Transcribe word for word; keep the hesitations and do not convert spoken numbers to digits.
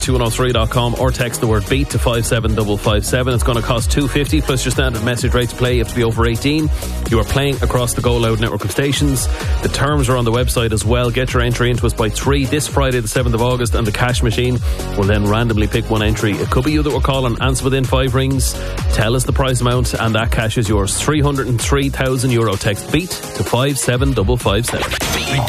two one oh three dot com or text the word beat to five seven five five seven. It's going to cost two fifty plus your standard message rate to play. You have to be over eighteen. You are playing across the Go Loud network of stations. The terms are on the website as well. Get your entry into us by three this Friday the seventh of August, and the cash machine will then randomly pick one entry. It could be you that we're calling. Answer within five rings. Tell us the prize amount and that cash is yours. three hundred three thousand euro. Text beat to five seven five five seven.